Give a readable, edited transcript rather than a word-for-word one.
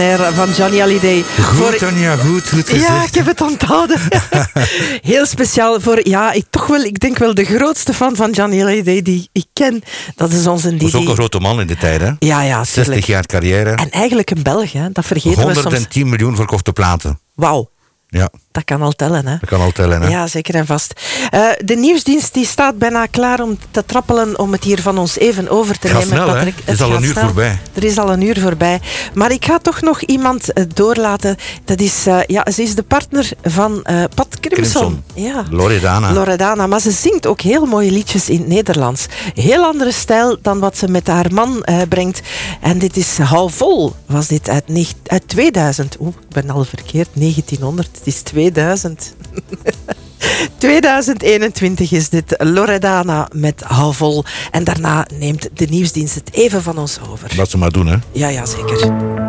Van Johnny Hallyday. Goed, Tanja, goed gezegd. Ja, ik heb het onthouden. Heel speciaal voor, ik denk wel de grootste fan van Johnny Hallyday die ik ken. Dat is onze Didi. Was ook een grote man in de tijd, hè? Ja, 60 jaar carrière. En eigenlijk een Belg, hè? Dat vergeten we soms. 110 miljoen verkochte platen. Wauw. Ja. Dat kan al tellen, hè? Dat kan al tellen, hè? Ja, zeker en vast. De nieuwsdienst die staat bijna klaar om te trappelen om het hier van ons even over te nemen. Snel, Patrick. Het is al een uur voorbij. Er is al een uur voorbij. Maar ik ga toch nog iemand doorlaten. Dat is, ze is de partner van Pat Crimson. Ja. Loredana. Maar ze zingt ook heel mooie liedjes in het Nederlands. Heel andere stijl dan wat ze met haar man brengt. En dit is Hou Vol. Was dit uit 2000. Oeh, ik ben al verkeerd. 1900. Het is 2000. 2021 is dit. Loredana met Hou Vol. En daarna neemt de nieuwsdienst het even van ons over. Laat ze maar doen, hè? Ja, zeker.